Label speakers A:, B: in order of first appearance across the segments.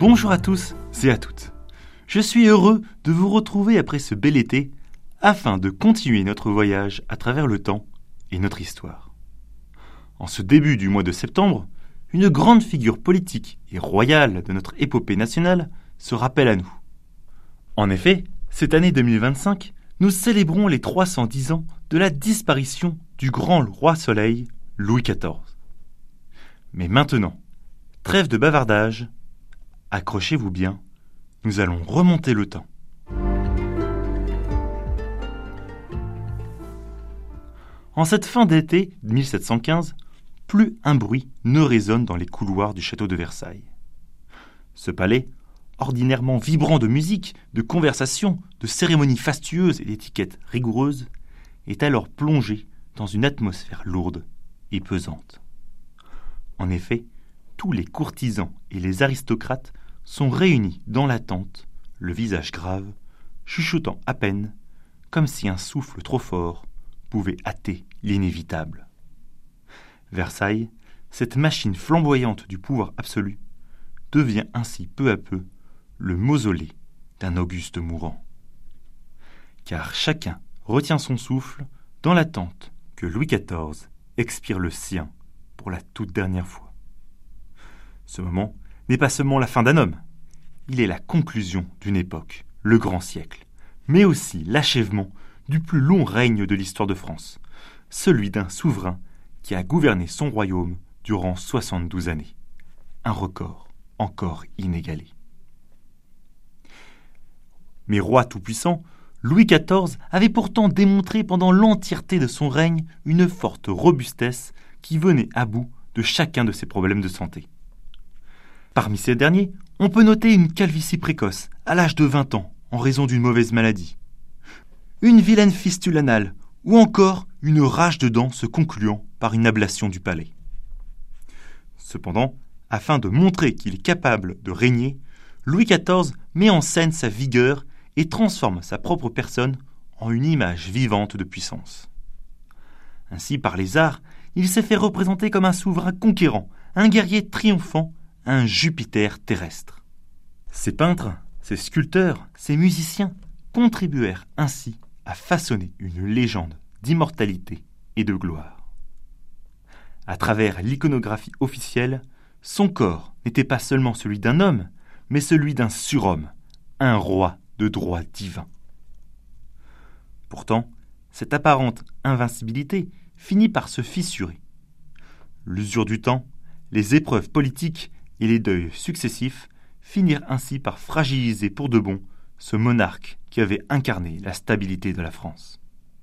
A: Bonjour à tous et à toutes. Je suis heureux de vous retrouver après ce bel été afin de continuer notre voyage à travers le temps et notre histoire. En ce début du mois de septembre, une grande figure politique et royale de notre épopée nationale se rappelle à nous. En effet, cette année 2025, nous célébrons les 310 ans de la disparition du grand roi Soleil, Louis XIV. Mais maintenant, trêve de bavardage, accrochez-vous bien, nous allons remonter le temps. En cette fin d'été 1715, plus un bruit ne résonne dans les couloirs du château de Versailles. Ce palais, ordinairement vibrant de musique, de conversation, de cérémonies fastueuses et d'étiquettes rigoureuses, est alors plongé dans une atmosphère lourde et pesante. En effet, tous les courtisans et les aristocrates sont réunis dans l'attente, le visage grave, chuchotant à peine, comme si un souffle trop fort pouvait hâter l'inévitable. Versailles, cette machine flamboyante du pouvoir absolu, devient ainsi peu à peu le mausolée d'un Auguste mourant. Car chacun retient son souffle dans l'attente que Louis XIV expire le sien pour la toute dernière fois. Ce moment n'est pas seulement la fin d'un homme, il est la conclusion d'une époque, le grand siècle, mais aussi l'achèvement du plus long règne de l'histoire de France, celui d'un souverain qui a gouverné son royaume durant 72 années. Un record encore inégalé. Mais roi tout-puissant, Louis XIV avait pourtant démontré pendant l'entièreté de son règne une forte robustesse qui venait à bout de chacun de ses problèmes de santé. Parmi ces derniers, on peut noter une calvitie précoce, à l'âge de 20 ans, en raison d'une mauvaise maladie, une vilaine fistule anale, ou encore une rage de dents se concluant par une ablation du palais. Cependant, afin de montrer qu'il est capable de régner, Louis XIV met en scène sa vigueur et transforme sa propre personne en une image vivante de puissance. Ainsi, par les arts, il s'est fait représenter comme un souverain conquérant, un guerrier triomphant, un Jupiter terrestre. Ces peintres, ces sculpteurs, ces musiciens contribuèrent ainsi à façonner une légende d'immortalité et de gloire. À travers l'iconographie officielle, son corps n'était pas seulement celui d'un homme, mais celui d'un surhomme, un roi de droit divin. Pourtant, cette apparente invincibilité finit par se fissurer. L'usure du temps, les épreuves politiques et les deuils successifs finirent ainsi par fragiliser pour de bon ce monarque qui avait incarné la stabilité de la France.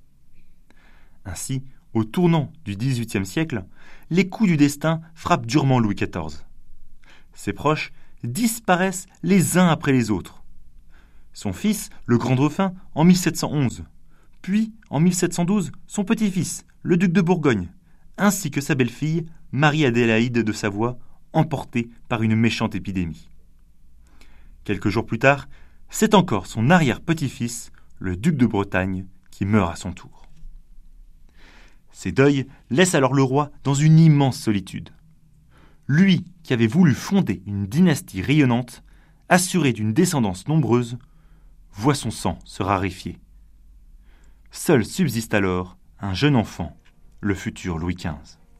A: Ainsi, au tournant du XVIIIe siècle, les coups du destin frappent durement Louis XIV. Ses proches disparaissent les uns après les autres. Son fils, le Grand Dauphin, en 1711, puis en 1712, son petit-fils, le duc de Bourgogne, ainsi que sa belle-fille, Marie-Adélaïde de Savoie, emportée par une méchante épidémie. Quelques jours plus tard, c'est encore son arrière-petit-fils, le duc de Bretagne, qui meurt à son tour. Ces deuils laissent alors le roi dans une immense solitude. Lui, qui avait voulu fonder une dynastie rayonnante, assurée d'une descendance nombreuse, voit son sang se raréfier. Seul subsiste alors un jeune enfant, le futur Louis XV.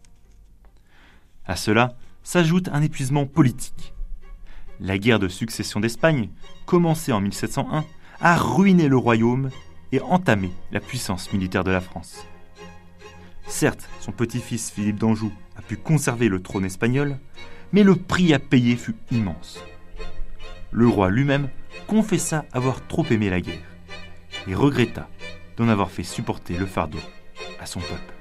A: À cela s'ajoute un épuisement politique. La guerre de succession d'Espagne, commencée en 1701, a ruiné le royaume et entamé la puissance militaire de la France. Certes, son petit-fils Philippe d'Anjou a pu conserver le trône espagnol, mais le prix à payer fut immense. Le roi lui-même confessa avoir trop aimé la guerre et regretta d'en avoir fait supporter le fardeau à son peuple.